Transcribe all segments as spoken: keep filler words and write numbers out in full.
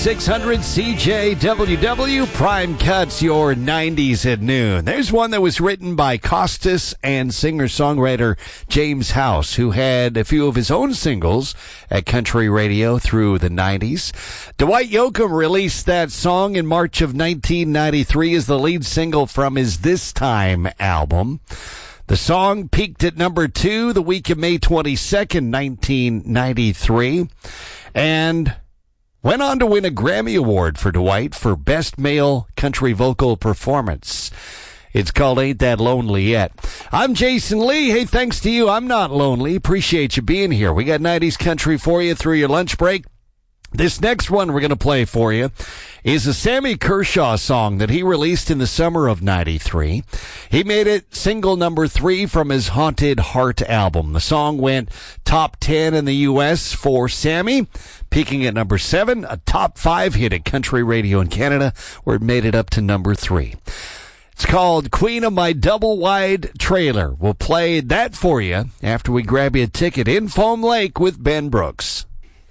six hundred C J W W, Prime Cuts, your nineties at noon. There's one that was written by Costas and singer-songwriter James House, who had a few of his own singles at country radio through the nineties. Dwight Yoakam released that song in March of nineteen ninety-three as the lead single from his This Time album. The song peaked at number two the week of May twenty-second, nineteen ninety-three, and went on to win a Grammy Award for Dwight for Best Male Country Vocal Performance. It's called Ain't That Lonely Yet. I'm Jason Lee. Hey, thanks to you, I'm not lonely. Appreciate you being here. We got nineties country for you through your lunch break. This next one we're going to play for you is a Sammy Kershaw song that he released in the summer of ninety-three. He made it single number three from his Haunted Heart album. The song went top ten in the U S for Sammy, peaking at number seven, a top five hit at country radio in Canada, where it made it up to number three. It's called Queen of My Double Wide Trailer. We'll play that for you after we grab you a ticket in Foam Lake with Ben Brooks.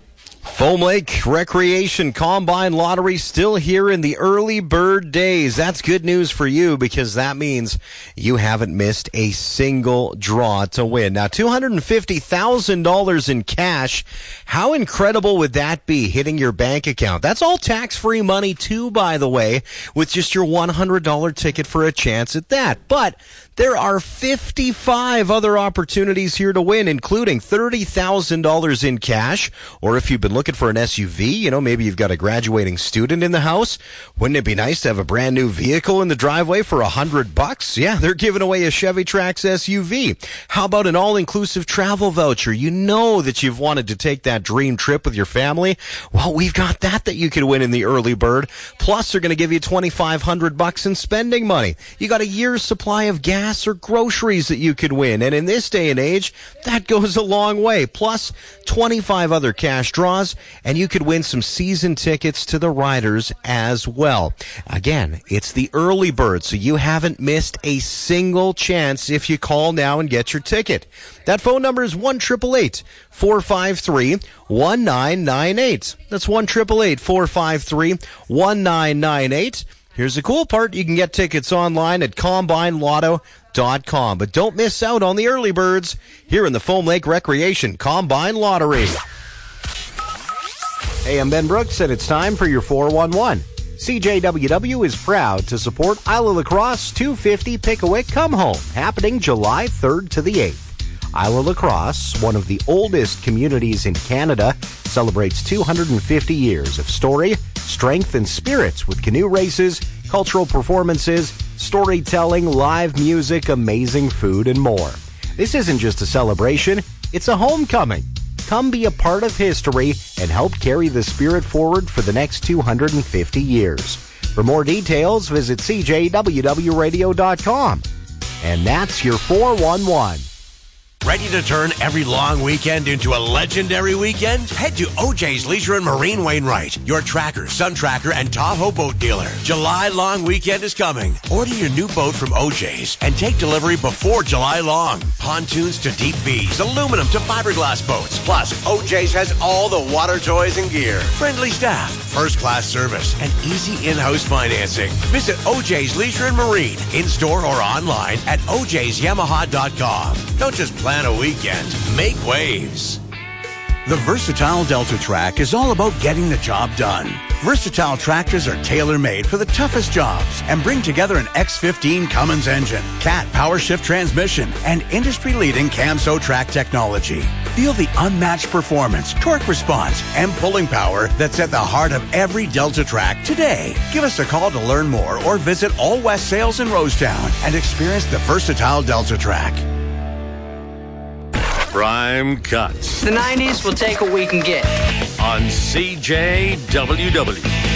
Foam Lake Recreation Combine Lottery still here in the early bird days. That's good news for you because that means you haven't missed a single draw to win. Now, two hundred fifty thousand dollars in cash. How incredible would that be hitting your bank account? That's all tax-free money too, by the way, with just your one hundred dollars ticket for a chance at that. But there are fifty-five other opportunities here to win, including thirty thousand dollars in cash. Or if you've been looking for an S U V, you know, maybe you've got a graduating student in the house. Wouldn't it be nice to have a brand new vehicle in the driveway for a hundred bucks? Yeah, they're giving away a Chevy Trax S U V. How about an all-inclusive travel voucher? You know that you've wanted to take that dream trip with your family. Well, we've got that that you could win in the early bird. Plus, they're going to give you twenty-five hundred bucks in spending money. You got a year's supply of gas or groceries that you could win. And in this day and age, that goes a long way. Plus, twenty-five other cash draws, and you could win some season tickets to the Riders as well. Again, it's the early bird, so you haven't missed a single chance if you call now and get your ticket. That phone number is one eight eight eight, four five three, one nine nine eight. That's one eight eight eight, four five three, one nine nine eight. Here's the cool part. You can get tickets online at combine lotto dot com. But don't miss out on the early birds here in the Foam Lake Recreation Combine Lottery. Hey, I'm Ben Brooks, and it's time for your four one one. C J W W is proud to support Isla Lacrosse two fifty Pickaway Come Home, happening July third to the eighth. Isla Lacrosse, one of the oldest communities in Canada, celebrates two hundred fifty years of story, strength, and spirits with canoe races, cultural performances, storytelling, live music, amazing food, and more. This isn't just a celebration, it's a homecoming. Come be a part of history and help carry the spirit forward for the next two hundred fifty years. For more details, visit c j w w radio dot com. And that's your four one one. Ready to turn every long weekend into a legendary weekend? Head to O J's Leisure and Marine Wainwright, your Tracker, Sun Tracker, and Tahoe boat dealer. July long weekend is coming. Order your new boat from O J's and take delivery before July long. Pontoons to deep V's, aluminum to fiberglass boats. Plus, O J's has all the water toys and gear. Friendly staff, first-class service, and easy in-house financing. Visit O J's Leisure and Marine, in-store or online at o j's yamaha dot com. Don't just plan Plan a weekend. Make waves. The Versatile Delta Track is all about getting the job done. Versatile tractors are tailor-made for the toughest jobs and bring together an X fifteen Cummins engine, Cat power shift transmission, and industry-leading Camso track technology. Feel the unmatched performance, torque response, and pulling power that's at the heart of every Delta Track today. Give us a call to learn more or visit All West Sales in Rosetown and experience the Versatile Delta Track. Prime Cuts. The nineties will take what we can get. On C J W W.